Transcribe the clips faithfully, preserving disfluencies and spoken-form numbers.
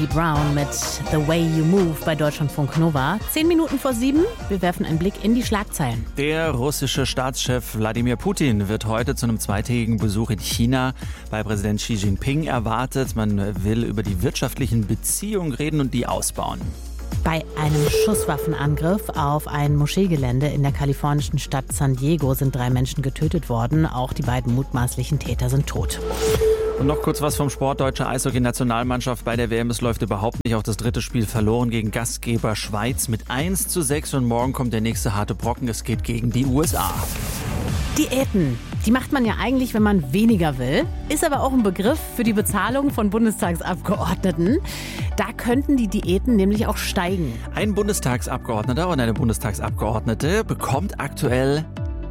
Bobby Brown mit The Way You Move bei Deutschlandfunk Nova. Zehn Minuten vor sieben, wir werfen einen Blick in die Schlagzeilen. Der russische Staatschef Wladimir Putin wird heute zu einem zweitägigen Besuch in China bei Präsident Xi Jinping erwartet. Man will über die wirtschaftlichen Beziehungen reden und die ausbauen. Bei einem Schusswaffenangriff auf ein Moscheegelände in der kalifornischen Stadt San Diego sind drei Menschen getötet worden. Auch die beiden mutmaßlichen Täter sind tot. Und noch kurz was vom Sport. Deutsche Eishockey-Nationalmannschaft bei der W M. Es läuft überhaupt nicht. Auch das dritte Spiel verloren gegen Gastgeber Schweiz mit eins zu sechs. Und morgen kommt der nächste harte Brocken. Es geht gegen die U S A. Diäten, die macht man ja eigentlich, wenn man weniger will. Ist aber auch ein Begriff für die Bezahlung von Bundestagsabgeordneten. Da könnten die Diäten nämlich auch steigen. Ein Bundestagsabgeordneter und eine Bundestagsabgeordnete bekommt aktuell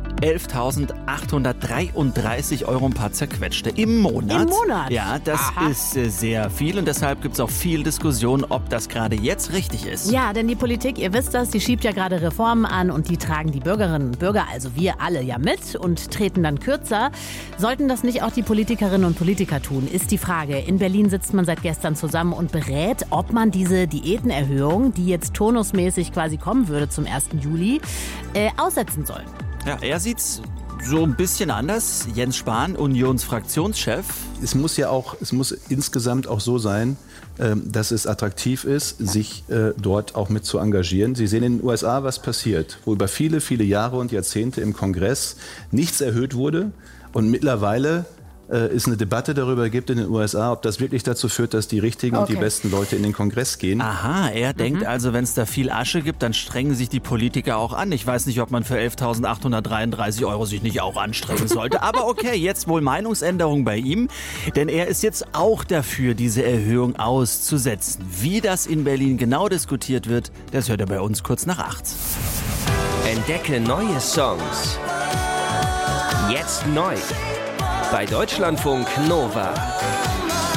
elftausendachthundertdreiunddreißig Euro ein paar zerquetschte im Monat. Im Monat? Ja, das Aha. ist äh, sehr viel und deshalb gibt es auch viel Diskussion, ob das gerade jetzt richtig ist. Ja, denn die Politik, ihr wisst das, die schiebt ja gerade Reformen an und die tragen die Bürgerinnen und Bürger, also wir alle, ja mit und treten dann kürzer. Sollten das nicht auch die Politikerinnen und Politiker tun, ist die Frage. In Berlin sitzt man seit gestern zusammen und berät, ob man diese Diätenerhöhung, die jetzt turnusmäßig quasi kommen würde zum ersten Juli, äh, aussetzen soll. Ja, er sieht's so ein bisschen anders. Jens Spahn, Unionsfraktionschef. Es muss ja auch, es muss insgesamt auch so sein, dass es attraktiv ist, sich dort auch mit zu engagieren. Sie sehen in den U S A, was passiert, wo über viele, viele Jahre und Jahrzehnte im Kongress nichts erhöht wurde und mittlerweile es eine Debatte darüber gibt in den U S A, ob das wirklich dazu führt, dass die richtigen Okay. und die besten Leute in den Kongress gehen. Aha, er mhm. denkt also, wenn es da viel Asche gibt, dann strengen sich die Politiker auch an. Ich weiß nicht, ob man für elftausendachthundertdreiunddreißig Euro sich nicht auch anstrengen sollte. Aber okay, jetzt wohl Meinungsänderung bei ihm. Denn er ist jetzt auch dafür, diese Erhöhung auszusetzen. Wie das in Berlin genau diskutiert wird, das hört er bei uns kurz nach acht. Entdecke neue Songs. Jetzt neu. Bei Deutschlandfunk Nova.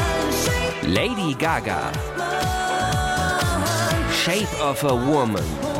Lady Gaga. Shape of a Woman.